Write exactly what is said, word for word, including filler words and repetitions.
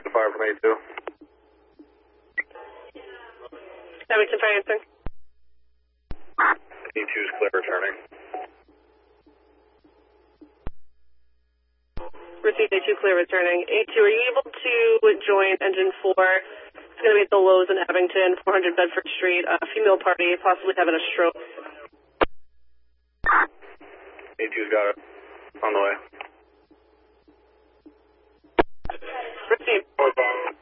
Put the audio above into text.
the fire from A two. Abington Fire answering. A two is clear returning. Received A two clear returning. A two, are you able to join engine four? It's going to be at the Lowe's in Abington, four hundred Bedford Street. A female party, possibly having a stroke. A two's got it. On the way. Received.